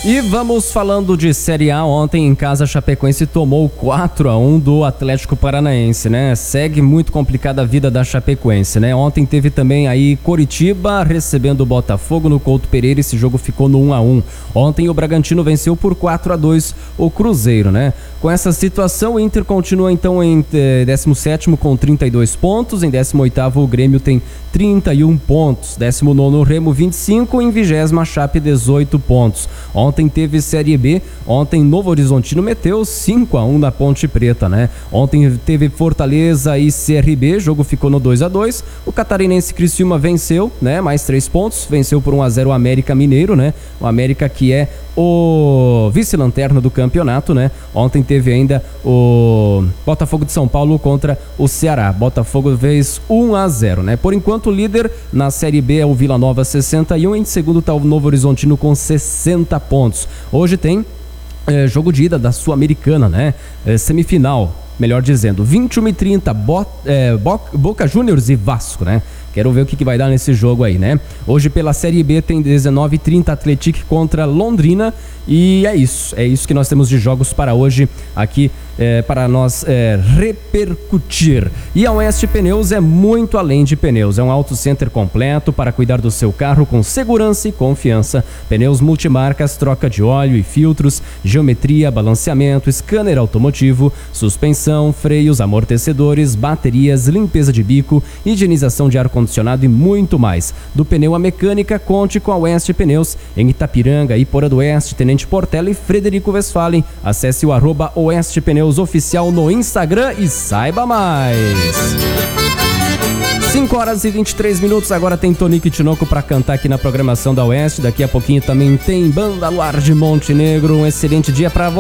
E vamos falando de Série A. Ontem em casa a Chapecoense tomou 4-1 do Atlético Paranaense, né? Segue muito complicada a vida da Chapecoense, né? Ontem teve também aí Coritiba recebendo o Botafogo no Couto Pereira. Esse jogo ficou no 1-1. Ontem o Bragantino venceu por 4-2 o Cruzeiro, né? Com essa situação, o Inter continua então em 17º com 32 pontos. Em 18º o Grêmio tem 31 pontos. 19º o Remo 25, em 20º a Chape 18 pontos. Ontem teve Série B. Ontem Novo Horizontino meteu 5-1 na Ponte Preta, né? Ontem teve Fortaleza e CRB, jogo ficou no 2-2. O catarinense Criciúma venceu, né? Mais 3 pontos, venceu por 1-0 o América Mineiro, né? O América que é o vice-lanterna do campeonato, né? Ontem teve ainda o Botafogo de São Paulo contra o Ceará. Botafogo fez 1-0, né? Por enquanto o líder na Série B é o Vila Nova 61, em segundo está o Novo Horizontino com 60 pontos. Hoje tem jogo de ida da Sul-Americana, né? Semifinal, melhor dizendo, 21h30, Boca Juniors e Vasco, né? Quero ver o que vai dar nesse jogo aí, né? Hoje pela Série B tem 19h30 Atlético contra Londrina e é isso que nós temos de jogos para hoje aqui para nós repercutir. E a Oeste Pneus é muito além de pneus, é um auto center completo para cuidar do seu carro com segurança e confiança. Pneus multimarcas, troca de óleo e filtros, geometria, balanceamento, scanner automotivo, suspensão, freios, amortecedores, baterias, limpeza de bico, higienização de ar-condicionado e muito mais. Do pneu à mecânica, conte com a Oeste Pneus em Itapiranga, Iporã do Oeste, Tenente Portela e Frederico Westphalen. Acesse o @Oeste Pneus Oficial no Instagram e saiba mais. 5h23, agora tem Tonico e Tinoco para cantar aqui na programação da Oeste. Daqui a pouquinho também tem Banda Luar de Montenegro. Um excelente dia para você.